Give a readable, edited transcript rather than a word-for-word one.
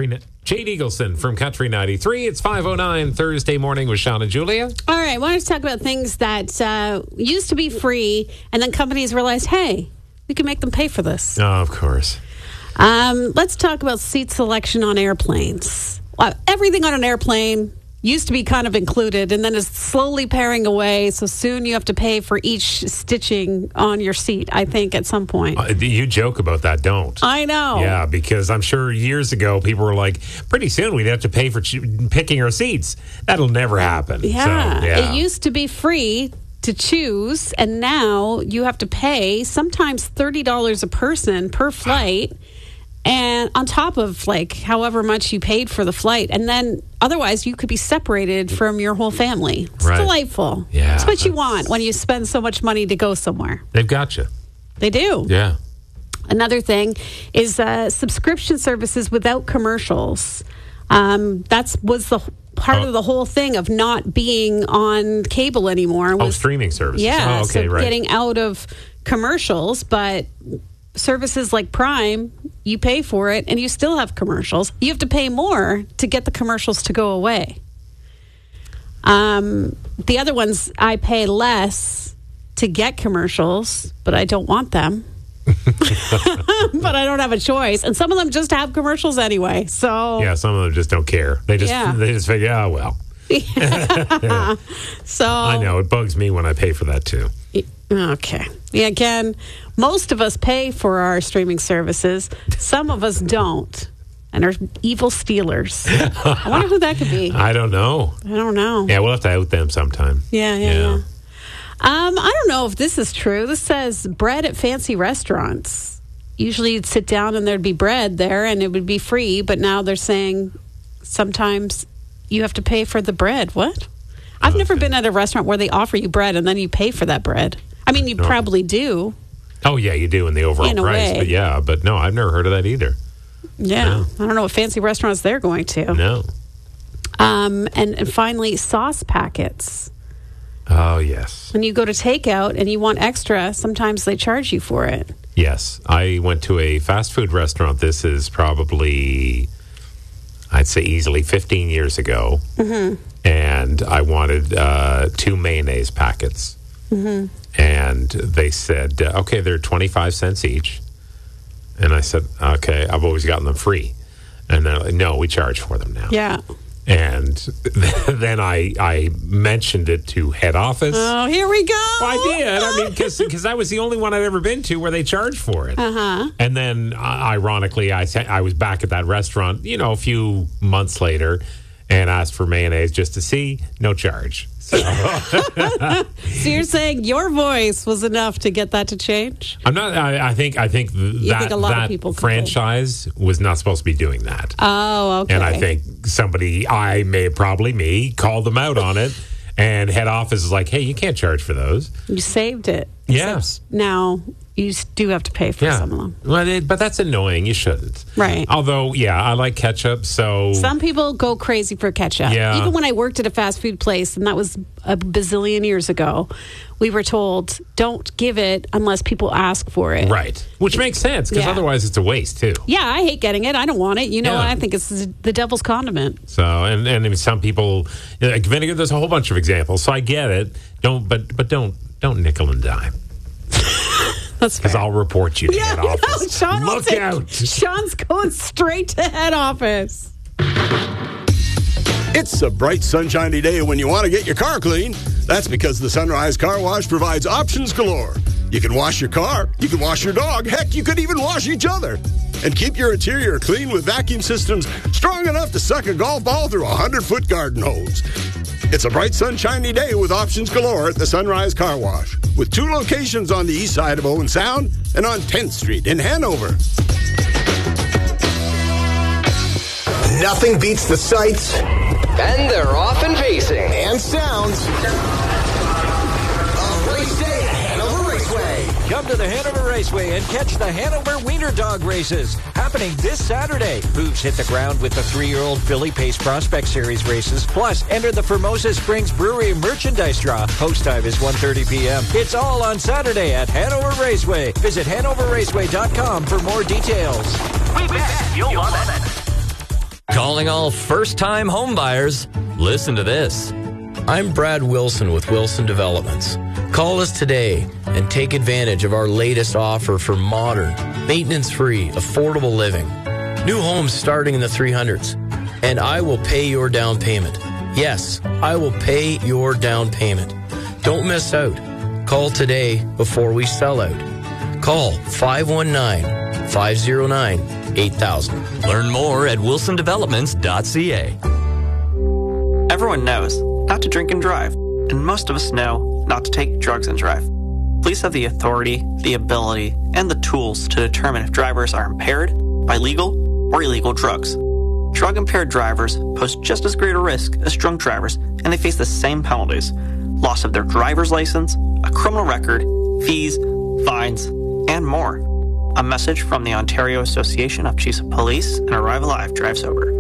Jade Eagleson from Country 93. It's 5:09 Thursday morning with Sean and Julia. All right, I wanted to talk about things that used to be free, and then companies realized, hey, we can make them pay for this. Oh, of course. Let's talk about seat selection on airplanes. Everything on an airplane used to be kind of included, and then is slowly paring away. So soon you have to pay for each stitching on your seat, I think, at some point. You joke about that, don't? I know. Yeah, because I'm sure years ago people were like, pretty soon we'd have to pay for picking our seats. That'll never happen. Yeah. So, yeah. It used to be free to choose, and now you have to pay sometimes $30 a person per flight. And on top of however much you paid for the flight. And then otherwise you could be separated from your whole family. It's delightful. Yeah. It's what you want when you spend so much money to go somewhere. They've got you. They do. Yeah. Another thing is subscription services without commercials. That was the part of the whole thing of not being on cable anymore. Streaming services. Yeah. Oh, okay, so getting out of commercials, but services like Prime, you pay for it and you still have commercials. You have to pay more to get the commercials to go away. The other ones, I pay less to get commercials, but I don't want them. But I don't have a choice. And some of them just have commercials anyway. So yeah, some of them just don't care. They just figure, oh, well. Yeah. So I know, it bugs me when I pay for that too. Okay. Yeah, again, most of us pay for our streaming services. Some of us don't, and are evil stealers. I wonder who that could be. I don't know. Yeah, we'll have to out them sometime. Yeah. I don't know if this is true. This says bread at fancy restaurants. Usually you'd sit down and there'd be bread there and it would be free, but now they're saying sometimes you have to pay for the bread. What? I've never been at a restaurant where they offer you bread and then you pay for that bread. I mean, you probably do. Oh, yeah, you do in the overall price. Way. But no, I've never heard of that either. Yeah. No. I don't know what fancy restaurants they're going to. No. And finally, sauce packets. Oh, yes. When you go to takeout and you want extra, sometimes they charge you for it. Yes. I went to a fast food restaurant. This is probably, I'd say easily 15 years ago. Mm-hmm. And I wanted 2 mayonnaise packets. Mm-hmm. And they said, okay, they're 25 cents each. And I said, okay, I've always gotten them free. And they're like, no, we charge for them now. Yeah. And then I mentioned it to head office. Oh, here we go. Well, I did. I mean, because that was the only one I'd ever been to where they charged for it. Uh-huh. And then, ironically, I was back at that restaurant, a few months later, and asked for mayonnaise just to see. No charge. So, so you're saying your voice was enough to get that to change? I'm not. I think that franchise was not supposed to be doing that. Oh, okay. And I think me, called them out on it. And head office is like, hey, you can't charge for those. You saved it. Yes. Now you do have to pay for some of them. Well, but that's annoying. You shouldn't. Right. Although, I like ketchup, so... Some people go crazy for ketchup. Yeah. Even when I worked at a fast food place, and that was a bazillion years ago, we were told, don't give it unless people ask for it. Right. Which makes sense, because otherwise it's a waste, too. Yeah, I hate getting it. I don't want it. I think it's the devil's condiment. So, and some people... Like vinegar, there's a whole bunch of examples, so I get it. Don't nickel and dime. That's fair. Because I'll report you to head office. Sean Look out. Sean's going straight to head office. It's a bright, sunshiny day when you want to get your car clean. That's because the Sunrise Car Wash provides options galore. You can wash your car, you can wash your dog, heck, you could even wash each other. And keep your interior clean with vacuum systems strong enough to suck a golf ball through a 100-foot garden hose. It's a bright, sunshiny day with options galore at the Sunrise Car Wash, with 2 locations on the east side of Owen Sound and on 10th Street in Hanover. Nothing beats the sights, and they're often facing, and sounds of race day at Hanover Raceway. Come to the Hanover Raceway and catch the Hanover Wiener Dog races, happening this Saturday. Hooves hit the ground with the 3-year-old Philly Pace Prospect Series races. Plus, enter the Formosa Springs Brewery merchandise draw. Post time is 1:30 p.m. It's all on Saturday at Hanover Raceway. Visit HanoverRaceway.com for more details. We bet you'll love it. Calling all first-time homebuyers. Listen to this. I'm Brad Wilson with Wilson Developments. Call us today and take advantage of our latest offer for modern, maintenance-free, affordable living. New homes starting in the 300s. And I will pay your down payment. Yes, I will pay your down payment. Don't miss out. Call today before we sell out. Call 519-509-8000. Learn more at wilsondevelopments.ca. Everyone knows not to drink and drive, and most of us know not to take drugs and drive. Police have the authority, the ability, and the tools to determine if drivers are impaired by legal or illegal drugs. Drug-impaired drivers pose just as great a risk as drunk drivers, and they face the same penalties: loss of their driver's license, a criminal record, fees, fines, and more. A message from the Ontario Association of Chiefs of Police and Arrive Alive Drive Sober.